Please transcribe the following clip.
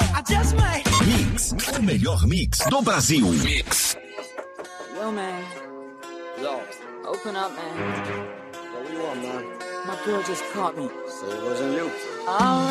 Mix, o melhor mix do Brasil. Mix. Yo, man. Yo. Open up, man. What do you want, man? My girl just caught me. Say it wasn't you. All